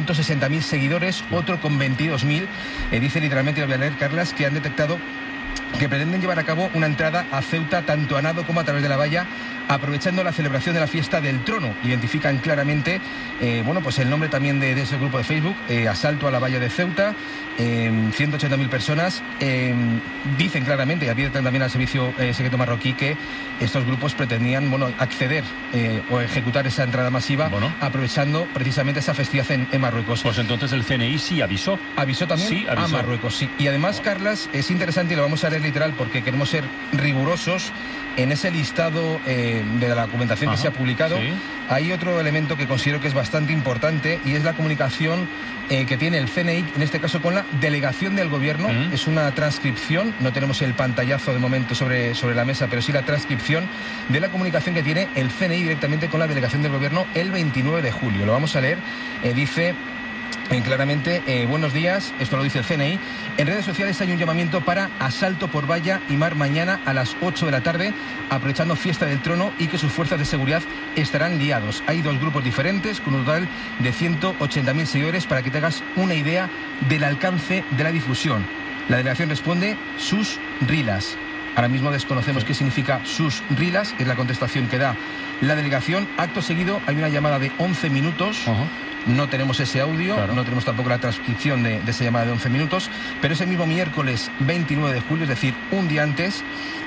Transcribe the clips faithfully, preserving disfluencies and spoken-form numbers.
ciento sesenta mil seguidores, otro con veintidós mil. Eh, dice literalmente, lo voy a leer, Carlas, que han detectado que pretenden llevar a cabo una entrada a Ceuta tanto a nado como a través de la valla, aprovechando la celebración de la fiesta del trono. Identifican claramente eh, bueno, pues el nombre también de, de ese grupo de Facebook, eh, Asalto a la valla de Ceuta, eh, ciento ochenta mil personas. Eh, dicen claramente, y advierten también al servicio eh, secreto marroquí, que estos grupos pretendían bueno, acceder eh, o ejecutar esa entrada masiva, bueno, aprovechando precisamente esa festividad en, en Marruecos. Pues entonces el C N I sí avisó. Avisó también sí, avisó. a Marruecos, sí. Y además, Carlas, es interesante, y lo vamos a leer literal porque queremos ser rigurosos. En ese listado eh, de la documentación Ajá, que se ha publicado, sí, hay otro elemento que considero que es bastante importante, y es la comunicación eh, que tiene el C N I, en este caso con la delegación del gobierno. Uh-huh. Es una transcripción, no tenemos el pantallazo de momento sobre, sobre la mesa, pero sí la transcripción de la comunicación que tiene el C N I directamente con la delegación del gobierno el veintinueve de julio. Lo vamos a leer. Eh, dice... Eh, claramente, eh, buenos días, esto lo dice el C N I. En redes sociales hay un llamamiento para asalto por valla y mar mañana a las ocho de la tarde, aprovechando fiesta del trono, y que sus fuerzas de seguridad estarán liados. Hay dos grupos diferentes con un total de ciento ochenta mil seguidores, para que te hagas una idea del alcance de la difusión. La delegación responde: sus rilas. Ahora mismo desconocemos qué significa sus rilas, es la contestación que da la delegación. Acto seguido hay una llamada de once minutos. Uh-huh. No tenemos ese audio, claro, no tenemos tampoco la transcripción de, de esa llamada de once minutos, pero ese mismo miércoles veintinueve de julio, es decir, un día antes,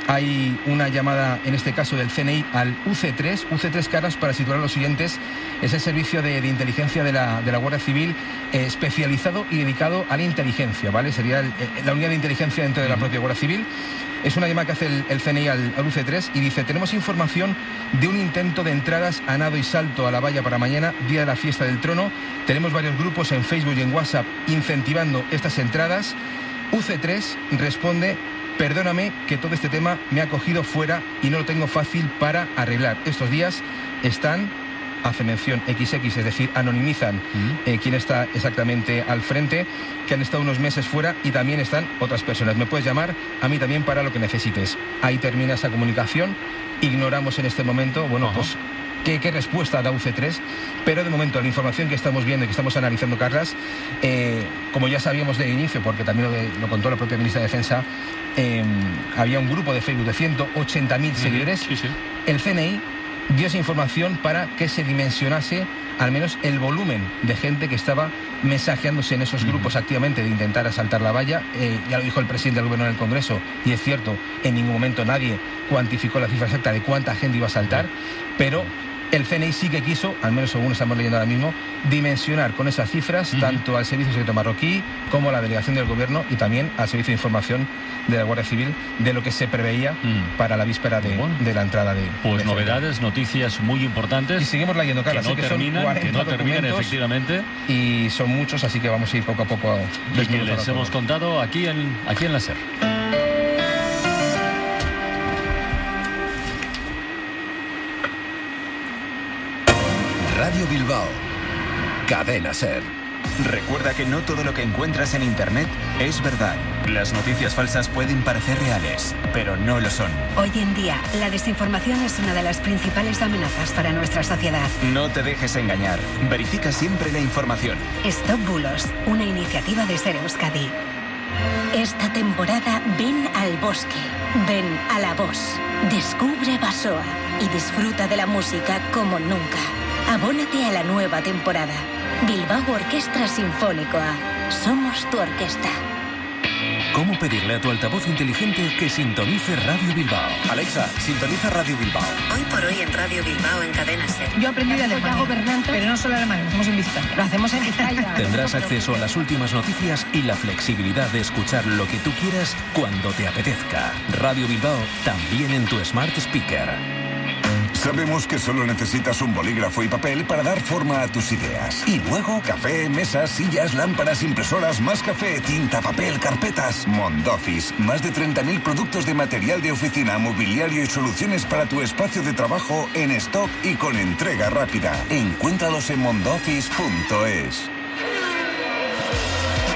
hay una llamada, en este caso del C N I, al U C tres. U C tres, Carlas, para situar a los siguientes, es el servicio de, de inteligencia de la, de la Guardia Civil, eh, especializado y dedicado a la inteligencia, ¿vale? Sería el, la unidad de inteligencia dentro de la propia Guardia Civil. Es una llamada que hace el, el C N I al, al U C tres y dice: tenemos información de un intento de entradas a nado y salto a la valla para mañana, día de la fiesta del trono. Tenemos varios grupos en Facebook y en WhatsApp incentivando estas entradas. U C tres responde: perdóname que todo este tema me ha cogido fuera y no lo tengo fácil para arreglar. Estos días están, hace mención equis equis, es decir, anonimizan uh-huh. eh, quién está exactamente al frente, que han estado unos meses fuera, y también están otras personas. Me puedes llamar a mí también para lo que necesites. Ahí termina esa comunicación. Ignoramos en este momento, bueno, uh-huh. pues qué, qué respuesta da U C tres, pero de momento la información que estamos viendo y que estamos analizando, Carlas, eh, como ya sabíamos de inicio, porque también lo, lo contó la propia ministra de Defensa, eh, había un grupo de Facebook de ciento ochenta mil uh-huh. seguidores. Sí, sí. El C N I dio esa información para que se dimensionase al menos el volumen de gente que estaba mensajeándose en esos grupos uh-huh. activamente de intentar asaltar la valla. Eh, ya lo dijo el presidente del gobierno en el Congreso, y es cierto, en ningún momento nadie cuantificó la cifra exacta de cuánta gente iba a asaltar, uh-huh. pero el C N I sí que quiso, al menos según estamos leyendo ahora mismo, dimensionar con esas cifras uh-huh. tanto al Servicio Secreto Marroquí como a la delegación del gobierno, y también al Servicio de Información de la Guardia Civil, de lo que se preveía uh-huh. para la víspera de, bueno. de la entrada de... Pues de novedades, noticias muy importantes. Y seguimos leyendo, Carlos. Que no que terminan, que no terminan, efectivamente. Y son muchos, así que vamos a ir poco a poco a... Y que les hemos contado aquí en, aquí en la SER. Radio Bilbao, Cadena SER. Recuerda que no todo lo que encuentras en Internet es verdad. Las noticias falsas pueden parecer reales, pero no lo son. Hoy en día, la desinformación es una de las principales amenazas para nuestra sociedad. No te dejes engañar. Verifica siempre la información. Stop Bulos, una iniciativa de SER Euskadi. Esta temporada ven al bosque, ven a la voz, descubre Basoa y disfruta de la música como nunca. Abónate a la nueva temporada. Bilbao Orquestra Sinfónico A. Somos tu orquesta. ¿Cómo pedirle a tu altavoz inteligente que sintonice Radio Bilbao? Alexa, sintoniza Radio Bilbao. Hoy por hoy en Radio Bilbao, en Cadena SER. Yo aprendí de alemán, gobernante, pero no solo alemán, lo hacemos en Vizcaya. Lo hacemos en Vizcaya. Tendrás acceso a las últimas noticias y la flexibilidad de escuchar lo que tú quieras cuando te apetezca. Radio Bilbao, también en tu Smart Speaker. Sabemos que solo necesitas un bolígrafo y papel para dar forma a tus ideas. Y luego, café, mesas, sillas, lámparas, impresoras, más café, tinta, papel, carpetas. Mondoffice. Más de treinta mil productos de material de oficina, mobiliario y soluciones para tu espacio de trabajo en stock y con entrega rápida. Encuéntralos en mondoffice punto es.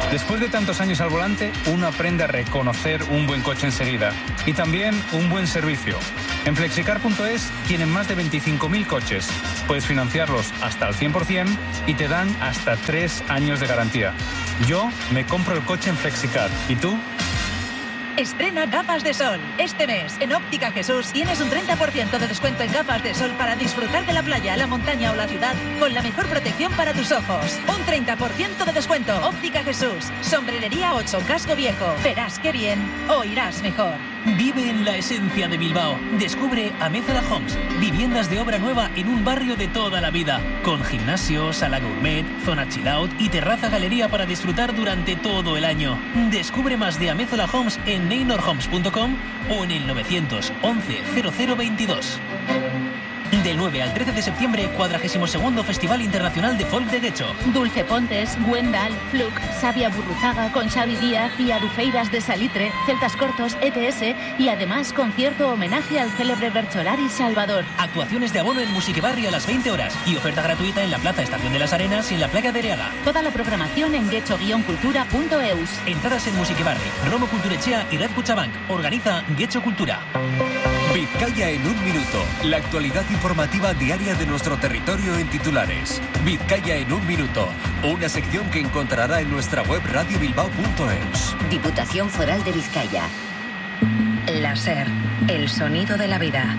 Después de tantos años al volante, uno aprende a reconocer un buen coche enseguida y también un buen servicio. En flexicar punto es tienen más de veinticinco mil coches. Puedes financiarlos hasta al cien por ciento y te dan hasta tres años de garantía. Yo me compro el coche en Flexicar. ¿Y tú? Estrena gafas de sol. Este mes, en Óptica Jesús, tienes un treinta por ciento de descuento en gafas de sol para disfrutar de la playa, la montaña o la ciudad con la mejor protección para tus ojos. Un treinta por ciento de descuento. Óptica Jesús. Sombrerería ocho, Casco Viejo. Verás qué bien, oirás mejor. Vive en la esencia de Bilbao. Descubre Amézola Homes. Viviendas de obra nueva en un barrio de toda la vida. Con gimnasio, sala gourmet, zona chill out y terraza galería para disfrutar durante todo el año. Descubre más de Amézola Homes en neynor homes punto com o en el novecientos once cero cero veintidós. Del nueve al trece de septiembre, cuadragésimo segundo Festival Internacional de Folk de Guecho. Dulce Pontes, Gwendal, Fluc, Sabia Burruzaga, con Xavi Díaz y Adufeiras de Salitre, Celtas Cortos, E T S y además concierto homenaje al célebre Bercholari Salvador. Actuaciones de abono en Musiquebarri a las veinte horas y oferta gratuita en la Plaza Estación de las Arenas y en la Playa de Areaga. Toda la programación en guecho guion cultura punto eus. Entradas en Musiquebarri, Romo Culturechea y Red Cuchabank. Organiza Guecho Cultura. Vizcaya en un minuto. La actualidad informativa diaria de nuestro territorio en titulares. Vizcaya en un minuto. Una sección que encontrará en nuestra web radio bilbao punto eus. Diputación Foral de Vizcaya. La SER, el sonido de la vida.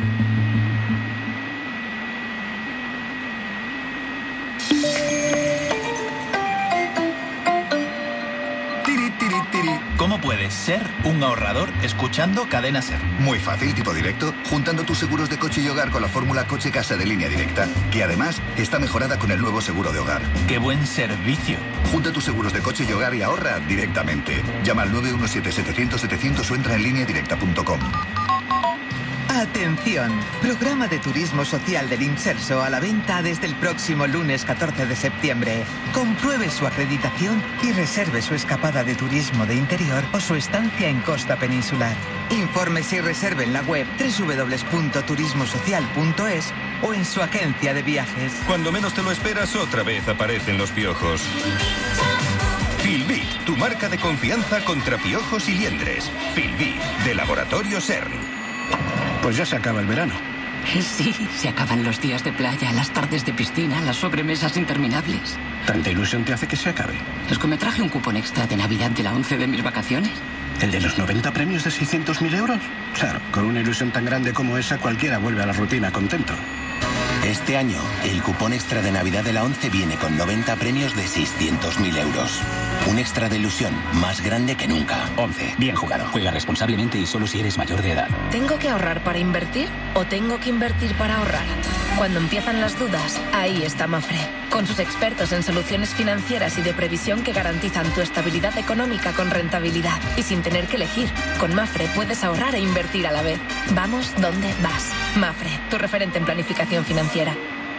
¿Cómo puedes ser un ahorrador escuchando Cadena SER? Muy fácil, tipo directo, juntando tus seguros de coche y hogar con la fórmula Coche Casa de Línea Directa, que además está mejorada con el nuevo seguro de hogar. ¡Qué buen servicio! Junta tus seguros de coche y hogar y ahorra directamente. Llama al nueve uno siete setecientos setecientos o entra en línea directa punto com. Atención, programa de turismo social del Inserso a la venta desde el próximo lunes catorce de septiembre. Compruebe su acreditación y reserve su escapada de turismo de interior o su estancia en costa peninsular. Infórmese y reserve en la web doble u doble u doble u punto turismo social punto es o en su agencia de viajes. Cuando menos te lo esperas, otra vez aparecen los piojos. Filbit, tu marca de confianza contra piojos y liendres. Filbit, de Laboratorio CERN. Pues ya se acaba el verano. Sí, se acaban los días de playa, las tardes de piscina, las sobremesas interminables. ¿Tanta ilusión te hace que se acabe? Es que me traje un cupón extra de Navidad de la once de mis vacaciones. ¿El de los noventa premios de seiscientos mil euros? Claro, con una ilusión tan grande como esa, cualquiera vuelve a la rutina contento. Este año, el cupón extra de Navidad de la once viene con noventa premios de seiscientos mil euros. Un extra de ilusión más grande que nunca. once. Bien jugado. Juega responsablemente y solo si eres mayor de edad. ¿Tengo que ahorrar para invertir o tengo que invertir para ahorrar? Cuando empiezan las dudas, ahí está Mafre. Con sus expertos en soluciones financieras y de previsión que garantizan tu estabilidad económica con rentabilidad. Y sin tener que elegir, con Mafre puedes ahorrar e invertir a la vez. Vamos donde vas. Mafre, tu referente en planificación financiera.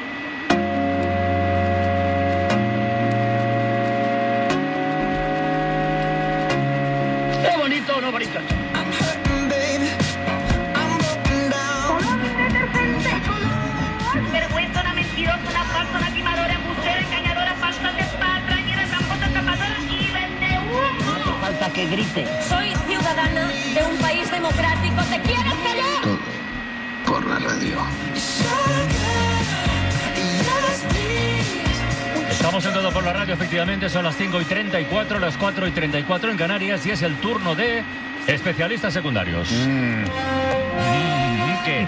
¡Qué bonito, no bonito! Vergüenza, una mentirosa, una falsa, una timadora, embustera, engañadora, falsante, patrañera, tramposa, escapadora y vende humo. No hace falta que grite. Soy ciudadana de un país democrático. ¿Te quieres callar? Todo por la radio. Estamos en Todo por la Radio, efectivamente, son las cinco y treinta y cuatro, las cuatro y treinta y cuatro en Canarias y es el turno de especialistas secundarios. Mm. ¿Qué?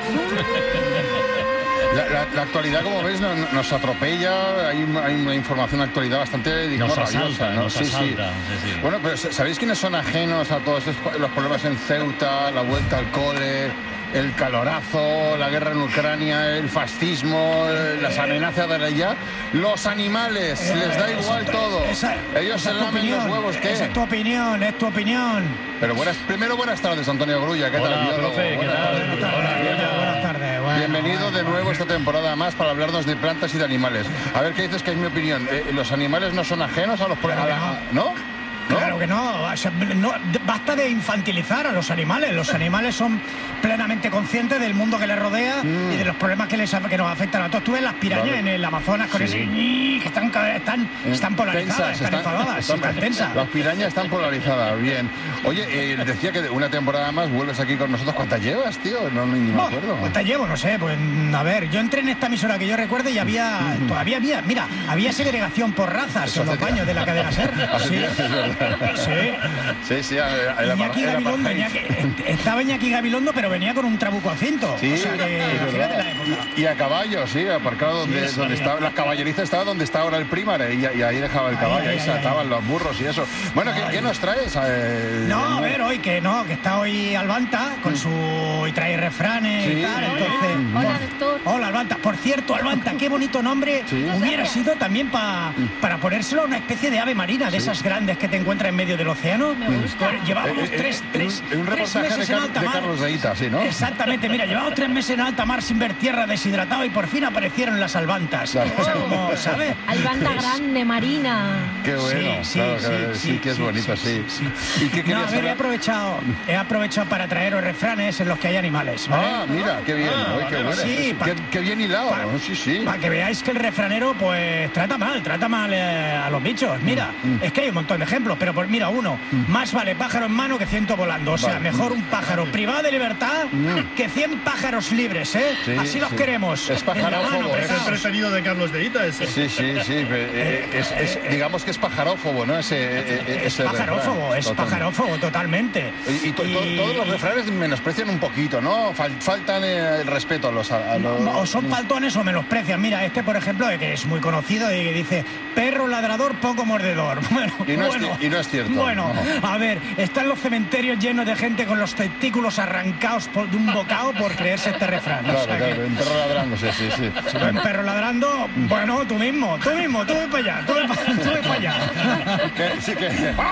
La, la, la actualidad, como ves, nos, nos atropella. Hay, hay una información de actualidad bastante, digamos, nos rabiosa, asalta, ¿no? Nos sí, asalta, sí. Sí, sí. Bueno, pero ¿sabéis quiénes son ajenos a todos estos, los problemas en Ceuta, la vuelta al cole, el calorazo, la guerra en Ucrania, el fascismo, las amenazas de allá? Los animales, eh, les da igual esa, todo. Esa, Ellos se lamen los huevos, ¿qué? Esa es tu opinión, es tu opinión. Pero buenas, primero buenas tardes, Antonio Grulla. ¿Qué Hola, tal, profe, ¿qué tal? Buenas tardes. Buenas tardes. Bueno, Bienvenido de nuevo esta temporada más para hablarnos de plantas y de animales. A ver, ¿qué dices que es mi opinión? Eh, ¿Los animales no son ajenos a los problemas? ¿No? ¿no? Claro que no. O sea, no. Basta de infantilizar a los animales. Los animales son plenamente conscientes del mundo que les rodea mm. y de los problemas que les que nos afectan a todos. Tú ves las pirañas vale. en el Amazonas con sí. ese que están, están, están polarizadas, tensas, están enfadadas, están, están tensas. Las pirañas están polarizadas, bien. Oye, eh, decía que una temporada más vuelves aquí con nosotros. ¿Cuántas llevas, tío? No, ni me acuerdo. ¿Cuántas llevo? No sé, pues a ver, yo entré en esta emisora que yo recuerdo y había, mm. todavía había, mira, había segregación por razas Eso en los baños de la cadena SER. Sí, sí, sí, sí. A, a Iñaki Gabilondo, venía que, estaba Iñaki Gabilondo, pero venía con un trabuco a cinto. Sí, o sea que, imagínate la época. Y, y a caballo, sí, aparcado donde, sí, donde estaba, las caballerizas estaba donde está ahora el Primar, y, y ahí dejaba el caballo, ahí, ahí, ahí se ataban los burros y eso. Bueno, ¿qué, ¿qué nos traes? Eh, no, a ver, hoy que no, que está hoy Albanta con su... y trae refranes sí. y tal, entonces... Hola, doctor. Hola, Albanta. Por cierto, Albanta, qué bonito nombre sí. hubiera sido también pa, para ponérselo a una especie de ave marina, de sí. esas grandes que te encuentras en medio del océano. Me gusta. Llevábamos eh, tres, eh, tres, un, un tres meses de, en alta de mar. Carlos de Ita, sí, ¿no? Exactamente, mira, llevamos tres meses en alta mar sin ver tierra, deshidratado, y por fin aparecieron las albantas. Claro. O sea, como, ¿sabes? Albanta es... grande, marina. Qué bueno, sí, sí, claro, sí, claro, sí, sí, sí, que es sí, bonito, sí. sí. sí. ¿Y qué querías no, a ver, he aprovechado, he aprovechado para traeros refranes en los que hay animales, ¿vale? Ah, mira, qué bien, ah, Oye, qué, bueno. sí, qué, qué bien hilado, pa, sí, sí. Para que veáis que el refranero, pues, trata mal, trata mal eh, a los bichos. Mira, mm, mm. es que hay un montón de ejemplos, pero pues mira, uno, mm. más vale pájaro en mano que ciento volando. O sea, vale. mejor un pájaro privado de libertad mm. que cien pájaros libres, ¿eh? Sí, Así los sí. queremos. Es pajarófobo. Es el preferido de Carlos de Ita, ese. Sí, sí, sí. Eh, es, es, digamos que es pajarófobo, ¿no? Ese, ese es pajarófobo, es totalmente. pajarófobo, totalmente. Y, y, to, y... To, todos los refranes menosprecian un poquito, ¿no? Fal, faltan el respeto a los... A los... O son faltones o menosprecian. Mira, este, por ejemplo, que es muy conocido y que dice, perro ladrador, poco mordedor. Bueno, y, no bueno, es, y no es cierto. Bueno, no. a ver, están los cementerios llenos de gente con los testículos arrancados por, de un bocado por creerse este refrán. Claro, o sea claro, que... un perro ladrando, sí, sí, sí. Si un perro ladrando, bueno, tú mismo, tú mismo, tú ve para allá, tú ve para allá. Que, sí, que...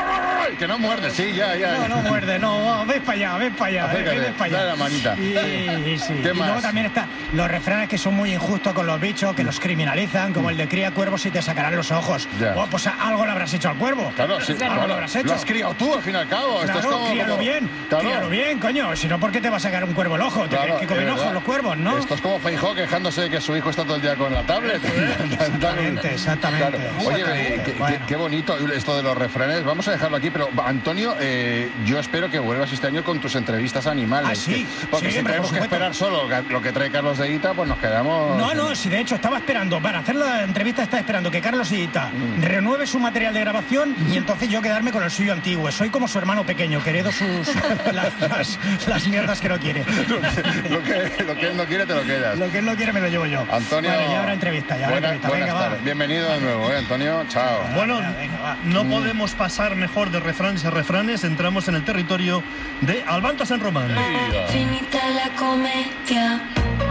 que no muerde, sí, ya, ya. No, no muerde, no, ves para allá, ves para allá, Acércate, ves para allá. Dale la manita. Y, y, sí. ¿Qué y más? luego también está los refranes que son muy injustos con los bichos, que los criminalizan, como el de cría cuervos y te sacarán los ojos. Ya. Oh, pues algo le habrás hecho al cuervo. Claro, sí, algo claro. lo habrás hecho. Lo has criado tú, al fin y al cabo. Claro, Esto es como, críalo como... bien, claro. críalo bien, coño. Si no, ¿por qué te va a sacar un cuervo el ojo? Te claro, crees que comen ojos los cuervos, ¿no? Esto es como Feijóo quejándose de que su hijo está todo el día con la tablet. Exactamente, exactamente. Claro. Oye, exactamente. Qué, bueno. qué, qué bonito esto de los refranes. Vamos a dejarlo aquí, pero Antonio, eh, yo espero que vuelvas este año con tus entrevistas animales. Ah, sí. Que, porque sí, si tenemos que esperar solo lo que trae Carlos de Ita, pues nos quedamos... No, no, si de hecho estaba esperando, para hacer la entrevista estaba esperando que Carlos de Ita mm. renueve su material de grabación y entonces yo quedarme con el suyo antiguo. Soy como su hermano pequeño, que heredo sus, las, las, las mierdas que no quiere. lo, que, lo, que, lo que él no quiere, te lo quedas. Lo que él no quiere, me lo llevo yo. Antonio... Vale, ya habrá entrevista, ya habrá buena, entrevista. Venga, va. Bienvenido de nuevo, ¿eh, Antonio? Chao. Bueno, venga, venga, no mm. podemos pasar mejor de refranes a refranes. Entramos en el territorio de Albanta San Román. Finita la comedia.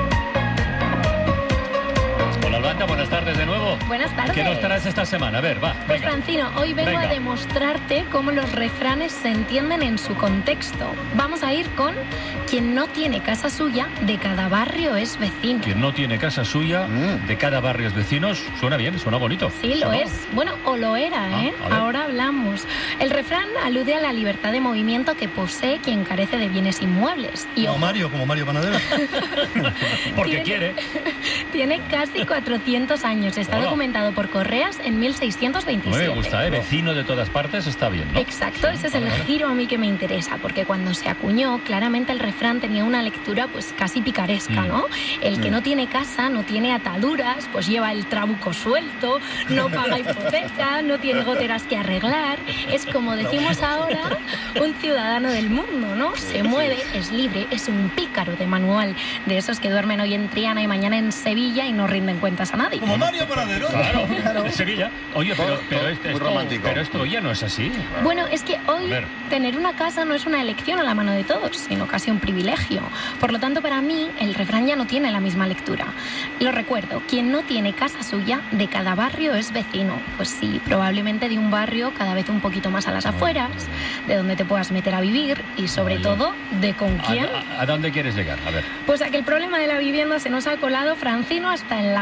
Hola Albanta, buenas tardes de nuevo. Buenas tardes. ¿Qué nos traes esta semana? A ver, va. Pues venga. Francino, hoy vengo venga. a demostrarte cómo los refranes se entienden en su contexto. Vamos a ir con quien no tiene casa suya, de cada barrio es vecino. Quien no tiene casa suya, mm. de cada barrio es vecino. Suena bien, suena bonito. Sí, lo es. Bueno, o lo era, ¿eh? Ah, ahora hablamos. El refrán alude a la libertad de movimiento que posee quien carece de bienes inmuebles. Y como ojo, Mario, como Mario Panadero. Porque tiene, quiere. Tiene casi cuatrocientos años. Está Hola. documentado por Correas en mil seiscientos veintisiete. Me gusta, ¿eh? Vecino de todas partes está bien, ¿no? Exacto, sí, ese es vale, el vale. giro a mí que me interesa, porque cuando se acuñó, claramente el refrán tenía una lectura pues casi picaresca, Mm. ¿no? El que Mm. no tiene casa, no tiene ataduras, pues lleva el trabuco suelto, no paga hipoteca, no tiene goteras que arreglar. Es como decimos ahora, un ciudadano del mundo, ¿no? Se mueve, es libre, es un pícaro de manual, de esos que duermen hoy en Triana y mañana en Sevilla y no rinden cuentas a nadie. Como Mario Panadero. Claro, claro. En Sevilla. Oye, pero, pero, este, muy esto, romántico. pero esto ya no es así. Bueno, es que hoy tener una casa no es una elección a la mano de todos, sino casi un privilegio. Por lo tanto, para mí, el refrán ya no tiene la misma lectura. Lo recuerdo, quien no tiene casa suya, de cada barrio es vecino. Pues sí, probablemente de un barrio cada vez un poquito más a las afueras, de donde te puedas meter a vivir y, sobre Vaya. todo, de con quién. ¿A, a, ¿A dónde quieres llegar? A ver. Pues a que el problema de la vivienda se nos ha colado, Francino, hasta en la cama.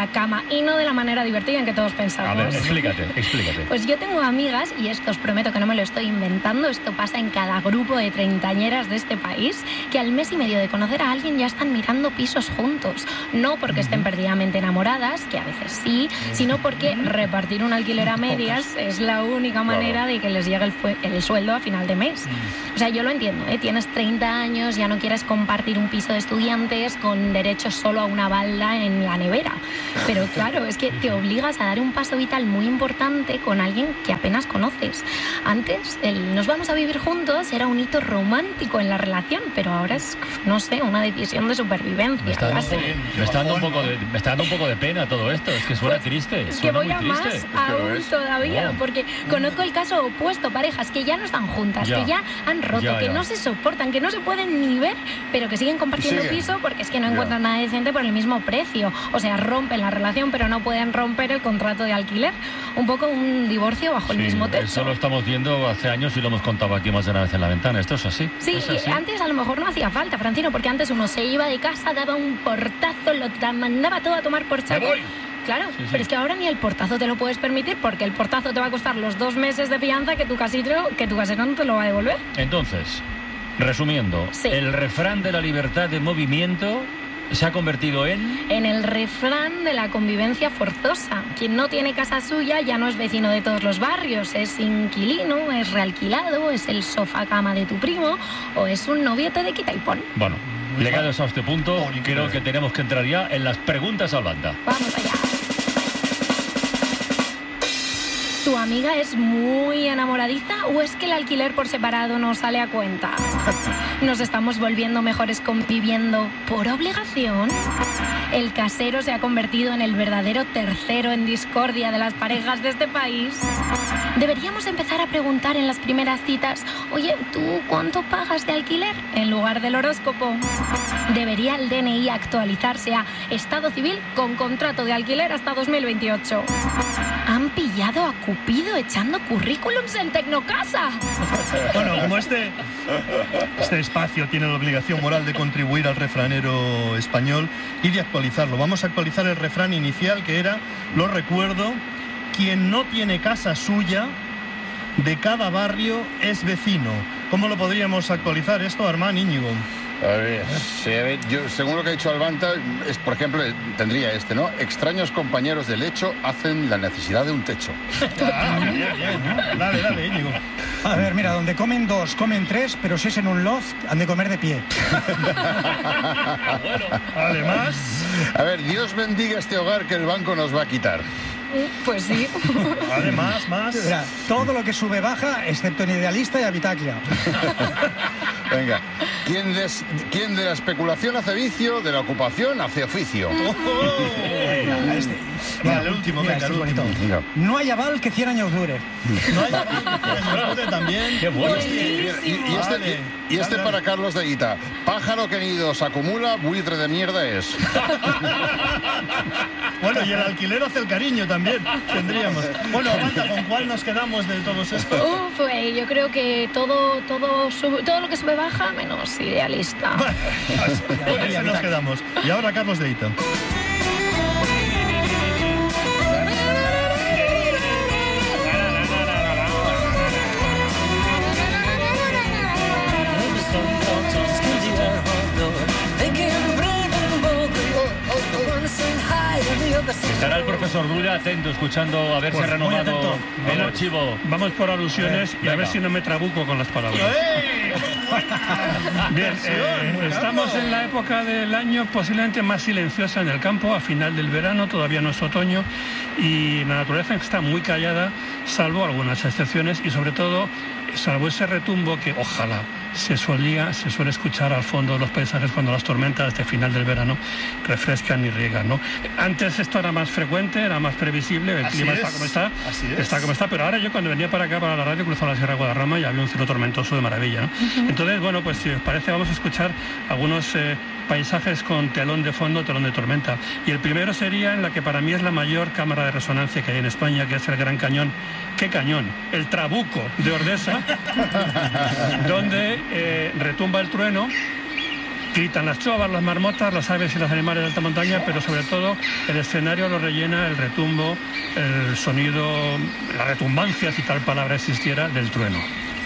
y no de la manera divertida en que todos pensamos. A ver, explícate, explícate. Pues yo tengo amigas, y esto os prometo que no me lo estoy inventando, esto pasa en cada grupo de treintañeras de este país, que al mes y medio de conocer a alguien ya están mirando pisos juntos. No porque estén perdidamente enamoradas, que a veces sí, sino porque repartir un alquiler a medias es la única manera de que les llegue el, el sueldo a final de mes. O sea, yo lo entiendo, ¿eh? Tienes treinta años, ya no quieres compartir un piso de estudiantes con derecho solo a una balda en la nevera. Pero claro, es que te obligas a dar un paso vital muy importante con alguien que apenas conoces. Antes, el nos vamos a vivir juntos era un hito romántico en la relación, pero ahora es, no sé, una decisión de supervivencia. Me está, dando, me está dando un poco de, me está dando un poco de pena todo esto, es que suena pues, triste. Es que voy a más es aún todavía, oh. porque conozco el caso opuesto, parejas que ya no están juntas, ya. que ya han roto, ya, que ya. no se soportan, que no se pueden ni ver, pero que siguen compartiendo siguen. piso porque es que no encuentran ya. nada decente por el mismo precio. O sea, rompen la relación, pero no pueden romper el contrato de alquiler. Un poco un divorcio bajo sí, el mismo techo. Eso lo estamos viendo hace años y lo hemos contado aquí más de una vez en la ventana. Esto es así. Sí, ¿Es así? Y antes a lo mejor no hacía falta, Francino, porque antes uno se iba de casa, daba un portazo, lo mandaba todo a tomar por saco. ¡Me voy! Claro, sí, sí. pero es que ahora ni el portazo te lo puedes permitir porque el portazo te va a costar los dos meses de fianza que tu casero, que tu casero no te lo va a devolver. Entonces, resumiendo, sí. el refrán de la libertad de movimiento se ha convertido en... En el refrán de la convivencia forzosa. Quien no tiene casa suya ya no es vecino de todos los barrios, es inquilino, es realquilado, es el sofá cama de tu primo o es un noviete de quita y pon. Bueno, llegados a este punto, creo que tenemos que entrar ya en las preguntas al banda. Vamos allá. ¿Tu amiga es muy enamoradiza o es que el alquiler por separado no sale a cuenta? ¿Nos estamos volviendo mejores conviviendo por obligación? ¿El casero se ha convertido en el verdadero tercero en discordia de las parejas de este país? Deberíamos empezar a preguntar en las primeras citas, oye, ¿tú cuánto pagas de alquiler? En lugar del horóscopo. ¿Debería el D N I actualizarse a Estado Civil con contrato de alquiler hasta dos mil veintiocho? ¿Han pillado a Cupido echando currículums en Tecnocasa? Bueno, como este, este espacio tiene la obligación moral de contribuir al refranero español y de actualizarlo. Vamos a actualizar el refrán inicial que era, lo recuerdo, quien no tiene casa suya, de cada barrio es vecino. ¿Cómo lo podríamos actualizar esto, Armán, Íñigo? A ver, sí, a ver, yo, según lo que ha dicho Albanta, es, por ejemplo, tendría este, ¿no? Extraños compañeros de lecho hacen la necesidad de un techo. Ah, bien, bien, ¿no? Dale, dale, Íñigo. A ver, mira, donde comen dos, comen tres, pero si es en un loft, han de comer de pie. Bueno, además... A ver, Dios bendiga este hogar que el banco nos va a quitar. Pues sí. Además, más... Mira, todo lo que sube baja, excepto en Idealista y Habitaclia. Venga, ¿quién de, ¿quién de la especulación hace vicio, de la ocupación hace oficio? Oh, oh. Venga, este. Mira, el último, mira, venga, este el último. Bonito. No hay aval que cien años dure. No hay aval que cien años dure también. Qué bueno. Y, y, y este, vale. y, y este Dale, para Carlos de Guita. Pájaro que nidos acumula, buitre de mierda es. Bueno, y el alquiler hace el cariño también, tendríamos. Bueno, Amanda, ¿con cuál nos quedamos de todos estos? Uh, pues yo creo que todo, todo, sube, todo lo que sube baja, menos Idealista. Con ese nos quedamos. Y ahora Carlos de Ita. Estará el profesor Dura atento, escuchando a ver pues si ha renovado el vamos, archivo. Vamos por alusiones eh, y venga. A ver si no me trabuco con las palabras. ¡Eh! Bien, eh, estamos en la época del año posiblemente más silenciosa en el campo, a final del verano, todavía no es otoño, y la naturaleza está muy callada, salvo algunas excepciones, y sobre todo, salvo ese retumbo que ojalá se solía, se suele escuchar al fondo de los paisajes cuando las tormentas de final del verano refrescan y riegan, ¿no? Antes esto era más frecuente, era más previsible, el Así clima es. está como está, Así está es. como está, pero ahora yo cuando venía para acá, para la radio, cruzaba la Sierra de Guadarrama y había un cielo tormentoso de maravilla, ¿no? Uh-huh. Entonces, bueno, pues si os parece vamos a escuchar algunos eh, paisajes con telón de fondo, telón de tormenta. Y el primero sería en la que para mí es la mayor cámara de resonancia que hay en España, que es el Gran Cañón. ¿Qué cañón? El Trabuco de Ordesa, donde eh, retumba el trueno Gritan las chovas, las marmotas, las aves y los animales de alta montaña, pero sobre todo el escenario lo rellena el retumbo, el sonido, la retumbancia, si tal palabra existiera, del trueno.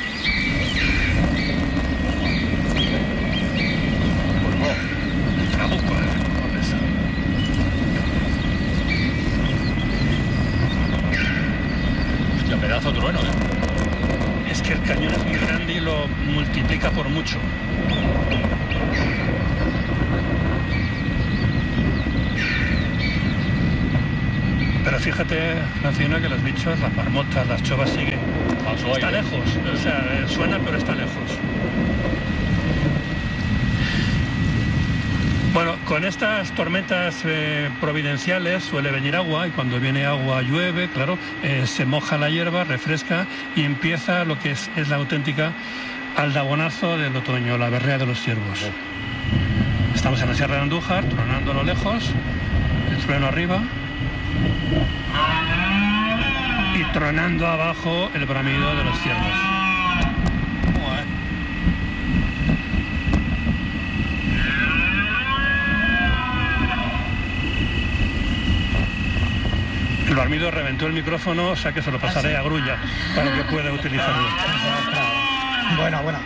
Hostia, pedazo de trueno, ¿eh? Es que el cañón es muy grande y lo multiplica por mucho. Pero fíjate, Francina, que los bichos, las marmotas, las chovas siguen. Está lejos, o sea, suena pero está lejos. Bueno, con estas tormentas eh, providenciales suele venir agua, y cuando viene agua llueve, claro, eh, se moja la hierba, refresca y empieza lo que es, es la auténtica aldabonazo del otoño, la berrea de los ciervos. Estamos en la Sierra de Andújar, tronando a lo lejos, el trueno arriba y tronando abajo el bramido de los ciervos. El bramido reventó el micrófono, o sea que se lo pasaré a Grulla para que pueda utilizarlo. Bueno, bueno.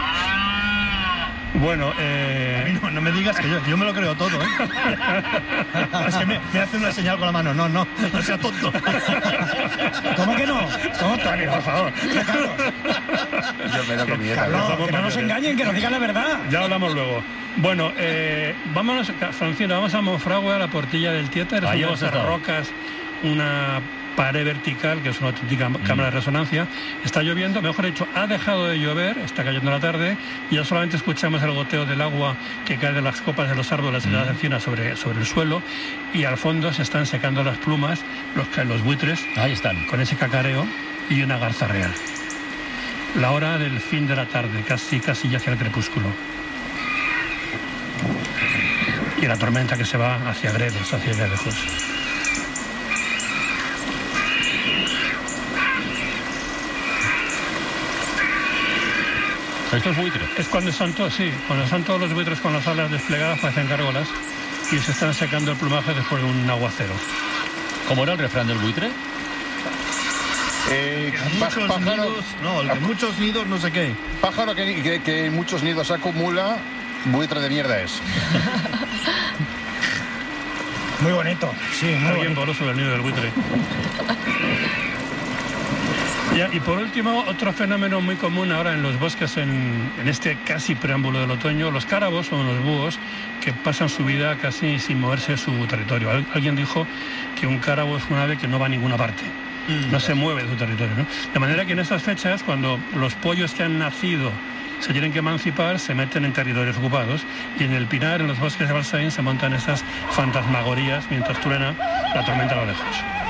Bueno, eh... A mí no, no me digas que yo, yo me lo creo todo, ¿eh? Es que me, me hace una señal con la mano. No, no, no sea tonto. ¿Cómo que no? ¿Cómo Tony, por favor? Yo me lo comí. Carlos, que no nos engañen, que nos digan la verdad. Ya hablamos luego. Bueno, eh, vámonos, Francino, vamos a Monfragüe, a la Portilla del Tieter. Ahí Son dos rocas, una pared vertical, que es una auténtica mm. cámara de resonancia. Está lloviendo, mejor dicho, ha dejado de llover, está cayendo la tarde, y ya solamente escuchamos el goteo del agua que cae de las copas de los árboles mm. de las encinas sobre, sobre el suelo, y al fondo se están secando las plumas, los, los buitres, ahí están, con ese cacareo, y una garza real. La hora del fin de la tarde, casi, casi ya hacia el crepúsculo. Y la tormenta que se va hacia Gredos, hacia Lejos. ¿Esto es buitre? Es cuando están todos, sí, cuando están todos los buitres con las alas desplegadas, parecen gárgolas, y se están secando el plumaje después de un aguacero. ¿Cómo era el refrán del buitre? Eh, muchos pájaro, nidos, no, el de muchos nidos no sé qué. Pájaro que, que, que en muchos nidos acumula, buitre de mierda es. Muy bonito, sí, muy Alguien bonito. voló sobre el nido del buitre. Ya, y por último, otro fenómeno muy común ahora en los bosques, en, en este casi preámbulo del otoño, los cárabos son los búhos que pasan su vida casi sin moverse de su territorio. Al, alguien dijo que un cárabo es un ave que no va a ninguna parte, mm. no se mueve de su territorio, ¿no? De manera que en estas fechas, cuando los pollos que han nacido se tienen que emancipar, se meten en territorios ocupados, y en el Pinar, en los bosques de Balsaín, se montan estas fantasmagorías mientras truena la tormenta a lo lejos.